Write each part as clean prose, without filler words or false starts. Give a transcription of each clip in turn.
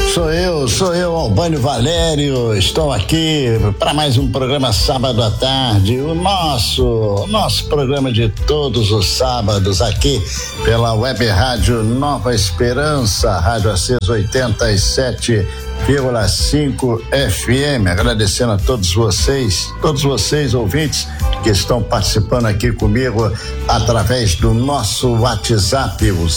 Sou eu, Albânio Valério, estou aqui para mais um programa sábado à tarde, o nosso programa de todos os sábados aqui pela Web Rádio Nova Esperança, Rádio Aceso 87,5 FM, agradecendo a todos vocês ouvintes que estão participando aqui comigo através do nosso WhatsApp, o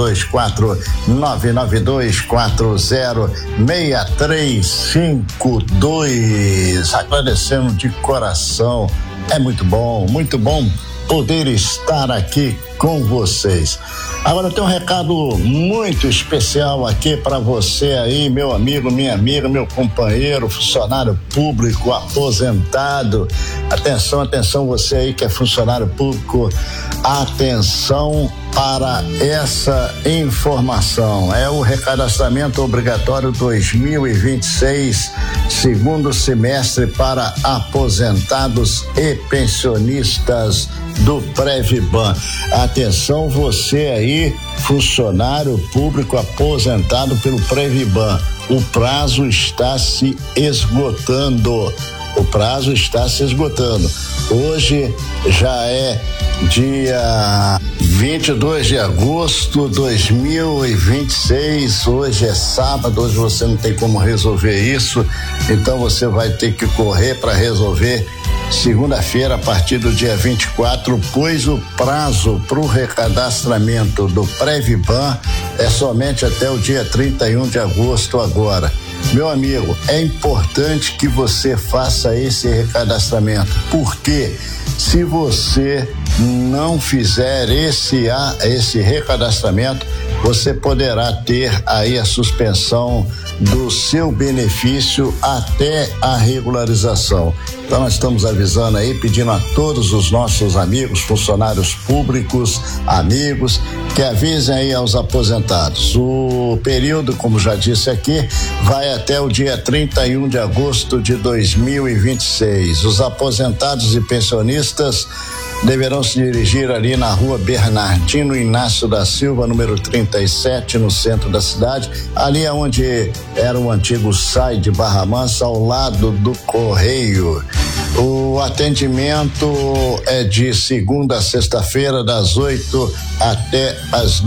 024-992406352, agradecendo de coração, é muito bom poder estar aqui com vocês. Agora tem um recado muito especial aqui para você aí, meu amigo, minha amiga, meu companheiro, funcionário público aposentado. Atenção você aí que é funcionário público, atenção para essa informação. É o recadastramento obrigatório 2026, segundo semestre para aposentados e pensionistas do Previban. Atenção você aí, funcionário público aposentado pelo Previban. O prazo está se esgotando. Hoje já é dia 22 de agosto de 2026, hoje é sábado, hoje você não tem como resolver isso, então você vai ter que correr para resolver segunda-feira a partir do dia 24, pois o prazo para o recadastramento do Previban é somente até o dia 31 de agosto agora. Meu amigo, é importante que você faça esse recadastramento, porque se você não fizer esse recadastramento, você poderá ter aí a suspensão do seu benefício até a regularização. Então nós estamos avisando aí, pedindo a todos os nossos amigos, funcionários públicos, amigos, que avisem aí aos aposentados. O período, como já disse aqui, vai até o dia 31 de agosto de 2026. Os aposentados e pensionistas deverão se dirigir ali na rua Bernardino Inácio da Silva, número 37, no centro da cidade, ali onde era o antigo SAI de Barra Mansa, ao lado do Correio. O atendimento é de segunda a sexta-feira, das 8 até as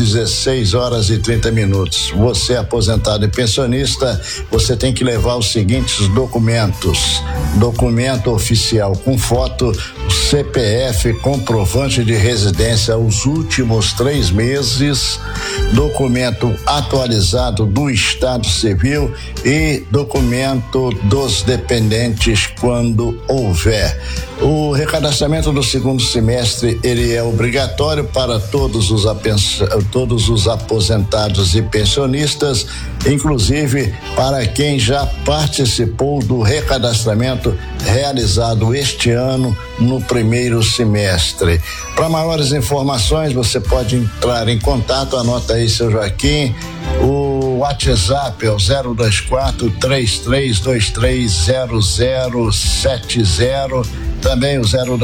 16h30. Você aposentado e pensionista, você tem que levar os seguintes documentos: documento oficial com foto, CPF, comprovante de residência os últimos 3 meses, documento atualizado do Estado Civil e documento dos dependentes quando houver. O recadastramento do segundo semestre, ele é obrigatório para todos os aposentados e pensionistas, inclusive para quem já participou do recadastramento realizado este ano no primeiro semestre. Para maiores informações, você pode entrar em contato, anota aí, seu Joaquim, o WhatsApp é o 024-3323-0070, também o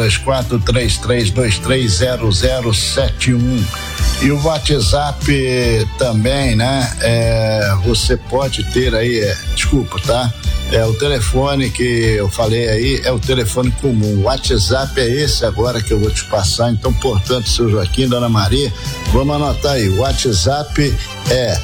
024-3323-0071. E o WhatsApp também, né? Você pode ter aí, o telefone que eu falei aí é o telefone comum. O WhatsApp é esse agora que eu vou te passar. Então, portanto, seu Joaquim, dona Maria, vamos anotar aí. O WhatsApp é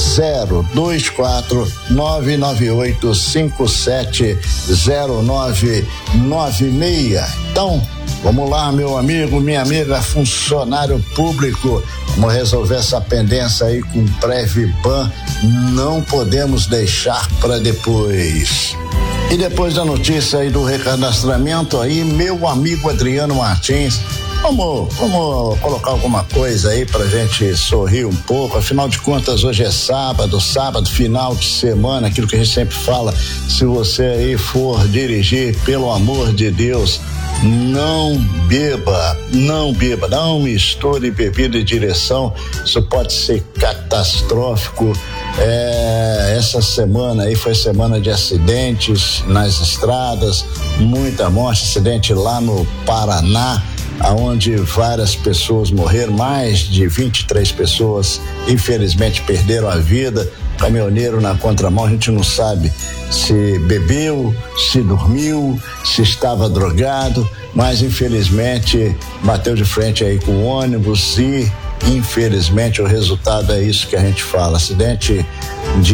024-998570996. Então, vamos lá, meu amigo, minha amiga, funcionário público, vamos resolver essa pendência aí com o Previban, não podemos deixar para depois. E depois da notícia aí do recadastramento aí, meu amigo Adriano Martins, vamos colocar alguma coisa aí pra gente sorrir um pouco, afinal de contas hoje é sábado, final de semana, aquilo que a gente sempre fala, se você aí for dirigir, pelo amor de Deus, não beba, não misture bebida e direção, isso pode ser catastrófico. Essa semana aí foi semana de acidentes nas estradas, muita morte, acidente lá no Paraná, aonde várias pessoas morreram, mais de 23 pessoas infelizmente perderam a vida caminhoneiro na contramão, a gente não sabe se bebeu, se dormiu, se estava drogado, mas infelizmente bateu de frente aí com o ônibus e infelizmente o resultado é isso que a gente fala, acidente de